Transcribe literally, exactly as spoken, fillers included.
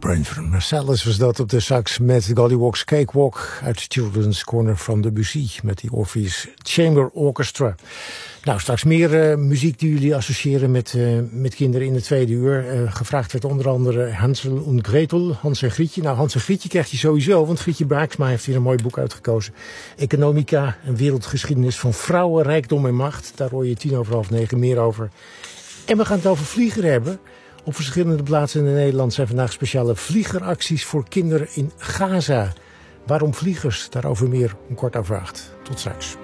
Branford Marsalis was dat op de sax met Gollywog's Cakewalk uit Children's Corner van Debussy met die Orpheus Chamber Orchestra. Nou, straks meer uh, muziek die jullie associëren met, uh, met kinderen in het tweede uur. Uh, gevraagd werd onder andere Hansel en Gretel, Hans en Grietje. Nou, Hans en Grietje krijgt hij sowieso, want Grietje Braaksma heeft hier een mooi boek uitgekozen. Economica, een wereldgeschiedenis van vrouwen, rijkdom en macht. Daar hoor je tien over half negen meer over. En we gaan het over vliegen hebben. Op verschillende plaatsen in Nederland zijn vandaag speciale vliegeracties voor kinderen in Gaza. Waarom vliegers? Daarover meer een kort aanvraagd. Tot straks.